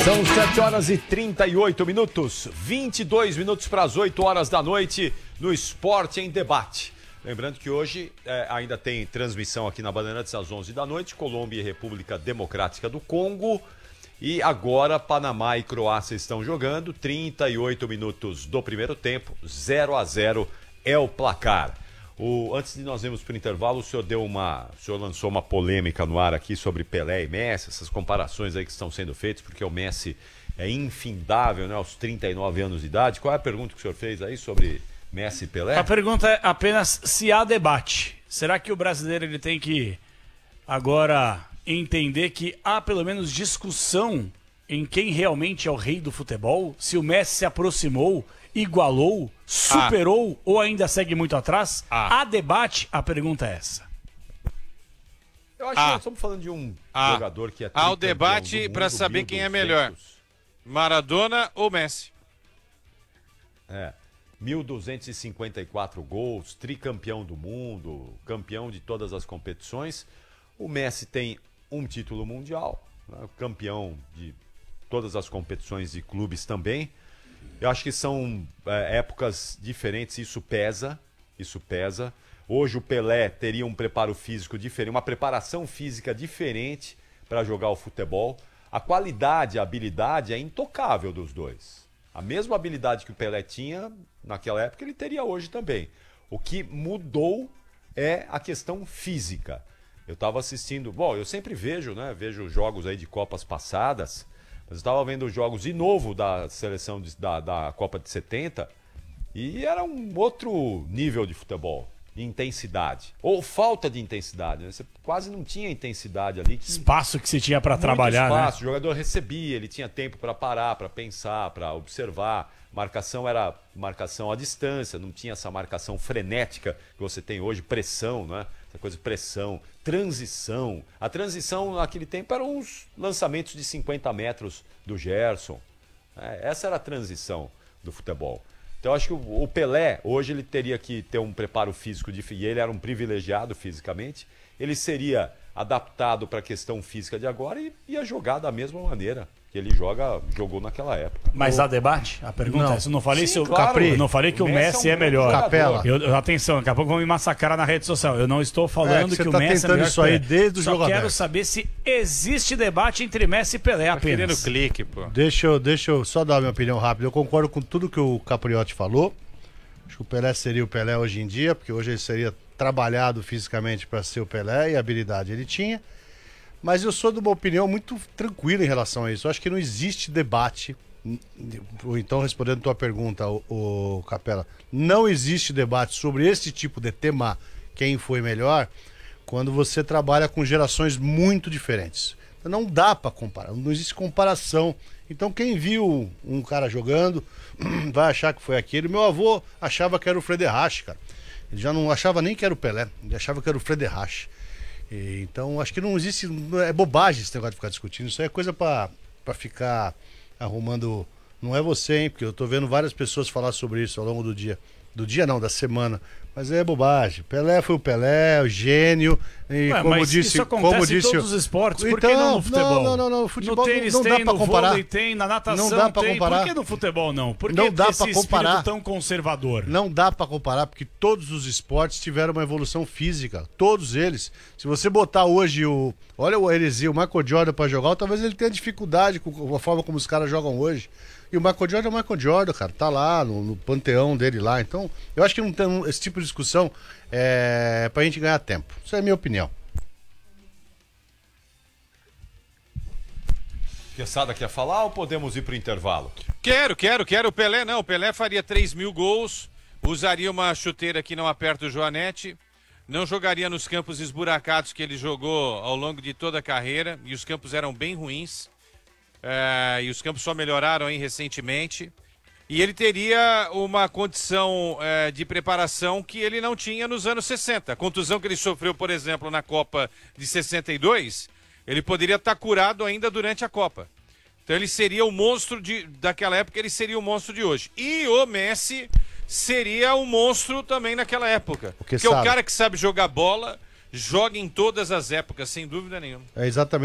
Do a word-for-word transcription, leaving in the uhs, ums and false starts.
São sete horas e trinta e oito minutos, vinte e dois minutos para as oito horas da noite no Esporte em Debate. Lembrando que hoje é, ainda tem transmissão aqui na Bandeirantes às onze da noite, Colômbia e República Democrática do Congo. E agora Panamá e Croácia estão jogando, trinta e oito minutos do primeiro tempo, zero a zero é o placar. O, antes de nós irmos para o intervalo, o senhor deu uma, o senhor lançou uma polêmica no ar aqui sobre Pelé e Messi, essas comparações aí que estão sendo feitas, porque o Messi é infindável, né, aos trinta e nove anos de idade. Qual é a pergunta que o senhor fez aí sobre Messi e Pelé? A pergunta é apenas se há debate. Será que o brasileiro ele tem que agora entender que há pelo menos discussão em quem realmente é o rei do futebol? Se o Messi se aproximou, igualou, superou ah. ou ainda segue muito atrás? Ah. Há debate? A pergunta é essa. Eu acho ah. que nós estamos falando de um ah. jogador que é há o debate para saber quem é melhor, Maradona ou Messi. É, mil duzentos e cinquenta e quatro gols, tricampeão do mundo, campeão de todas as competições. O Messi tem um título mundial, né, campeão de todas as competições de clubes também. Eu acho que são é, épocas diferentes, isso pesa, isso pesa. Hoje o Pelé teria um preparo físico diferente, uma preparação física diferente para jogar o futebol. A qualidade, a habilidade é intocável dos dois. A mesma habilidade que o Pelé tinha naquela época, ele teria hoje também. O que mudou é a questão física. Eu estava assistindo, bom, eu sempre vejo, né, vejo jogos aí de Copas passadas, mas eu estava vendo os jogos de novo da seleção de, da, da Copa de setenta e era um outro nível de futebol, de intensidade. Ou falta de intensidade, né? Você quase não tinha intensidade ali. Espaço que se tinha para trabalhar, espaço, né? O jogador recebia, ele tinha tempo para parar, para pensar, para observar. Marcação era marcação à distância, não tinha essa marcação frenética que você tem hoje, pressão, né? Essa coisa de pressão, transição. A transição naquele tempo eram uns lançamentos de cinquenta metros do Gerson. É, essa era a transição do futebol. Então eu acho que o, o Pelé, hoje ele teria que ter um preparo físico, de, e ele era um privilegiado fisicamente, ele seria adaptado para a questão física de agora e ia jogar da mesma maneira que ele joga, jogou naquela época. Mas há debate? A pergunta não. é essa. Eu não falei, Sim, se eu, claro. Capri, eu não falei que o, o Messi, Messi é, um é melhor. Capela. Eu, eu, atenção, daqui a pouco vão me massacrar na rede social. Eu não estou falando é, que, que o tá Messi é melhor isso aí desde o Só jogo quero aberto. saber se existe debate entre Messi e Pelé tá apenas. Querendo clique, pô. Deixa eu, deixa eu só dar a minha opinião rápida. Eu concordo com tudo que o Capriotti falou. Acho que o Pelé seria o Pelé hoje em dia, porque hoje ele seria trabalhado fisicamente para ser o Pelé e a habilidade ele tinha. Mas eu sou de uma opinião muito tranquila em relação a isso. Eu acho que não existe debate. Então, respondendo a tua pergunta, o, o Capela, não existe debate sobre esse tipo de tema, quem foi melhor, quando você trabalha com gerações muito diferentes. Então, não dá para comparar, não existe comparação. Então, quem viu um cara jogando vai achar que foi aquele. Meu avô achava que era o Frederich, cara. Ele já não achava nem que era o Pelé, ele achava que era o Frederich. Então, acho que não existe, é bobagem esse negócio de ficar discutindo. Isso aí é coisa pra, pra ficar arrumando. Não é você, hein? Porque eu tô vendo várias pessoas falar sobre isso ao longo do dia. Do dia não, da semana. Mas é bobagem. Pelé foi o Pelé, o gênio. E Ué, como mas disse, isso acontece como disse, em todos os esportes. Por então, que não no futebol? Não, não, não. No futebol no tênis não, não tem, dá pra no comparar. vôlei tem, na natação não dá pra tem. comparar. Por que no futebol não? Por que não dá esse pra comparar. espírito tão conservador? Não dá pra comparar, porque todos os esportes tiveram uma evolução física. Todos eles. Se você botar hoje o... Olha o Heresia, o Michael Jordan pra jogar, talvez ele tenha dificuldade com a forma como os caras jogam hoje. E o Michael Jordan é o Michael Jordan, cara. Tá lá, no, no panteão dele lá. Então, eu acho que não tem esse tipo de discussão é pra gente ganhar tempo. Isso é a minha opinião. Quesada quer falar ou podemos ir para o intervalo? Quero, quero, quero. O Pelé não. O Pelé faria três mil gols, usaria uma chuteira que não aperta o joanete, não jogaria nos campos esburacados que ele jogou ao longo de toda a carreira, e os campos eram bem ruins. É, e os campos só melhoraram aí recentemente. E ele teria uma condição é, de preparação que ele não tinha nos anos sessenta. A contusão que ele sofreu, por exemplo, na Copa de sessenta e dois, ele poderia estar curado ainda durante a Copa. Então ele seria o monstro de, daquela época, ele seria o monstro de hoje. E o Messi seria o monstro também naquela época. Porque, Porque é o cara que sabe jogar bola, joga em todas as épocas, sem dúvida nenhuma. É exatamente.